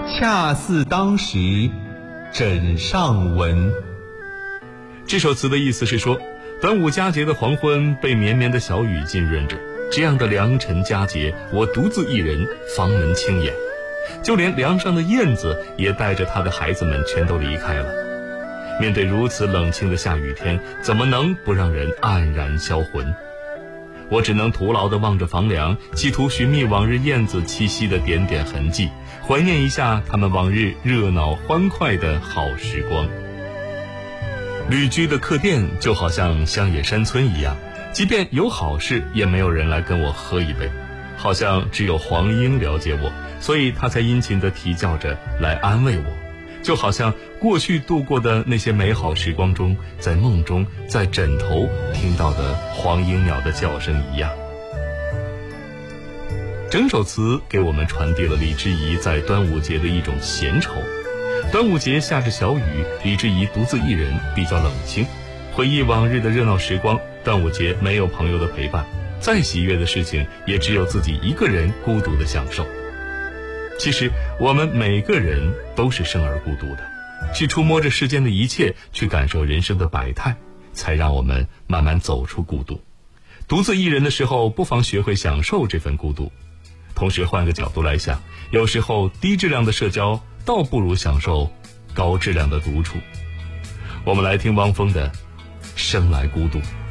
恰似当时枕上闻。 这首词的意思是说，端午佳节的黄昏被绵绵的小雨浸润着，这样的良辰佳节，我独自一人房门轻掩，就连梁上的燕子也带着他的孩子们全都离开了。面对如此冷清的下雨天，怎么能不让人黯然销魂？我只能徒劳地望着房梁，企图寻觅往日燕子栖息的点点痕迹，怀念一下他们往日热闹欢快的好时光。旅居的客店就好像乡野山村一样，即便有好事，也没有人来跟我喝一杯，好像只有黄莺了解我，所以他才殷勤地啼叫着来安慰我，就好像过去度过的那些美好时光中，在梦中，在枕头听到的黄莺鸟的叫声一样。整首词给我们传递了李之仪在端午节的一种闲愁。端午节下着小雨，李之仪独自一人，比较冷清，回忆往日的热闹时光。端午节没有朋友的陪伴，再喜悦的事情也只有自己一个人孤独的享受。其实我们每个人都是生而孤独的，去触摸着世间的一切，去感受人生的百态，才让我们慢慢走出孤独。独自一人的时候，不妨学会享受这份孤独。同时换个角度来想，有时候低质量的社交倒不如享受高质量的独处。我们来听汪峰的《生来孤独》。